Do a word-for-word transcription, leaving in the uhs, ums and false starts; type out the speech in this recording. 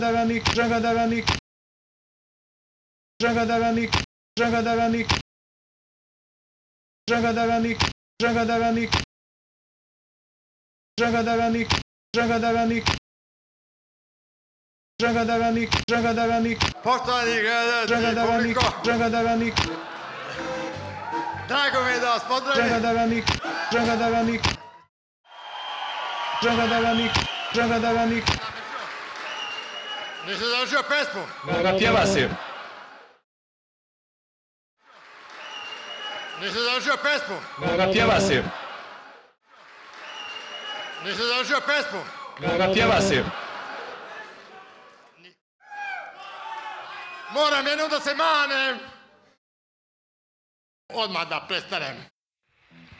Dragadanik, Dragadanik, Dragadanik, Dragadanik, Dragadanik, Dragadanik, Dragadanik, Dragadanik, Dragadanik, Dragadanik, Poštovani gledalci, Dragadanik, publiko, Dragadanik, drago mi je da vas pozdravim. Dragadanik, Dragadanik, Dragadanik, Dragadanik. Nisi završio pesmu? Koga pjeva si? Nisi završio pesmu? Koga pjeva si? Nisi završio pesmu? Koga pjeva si? Moram jednom da se manem. Odmah da prestanem.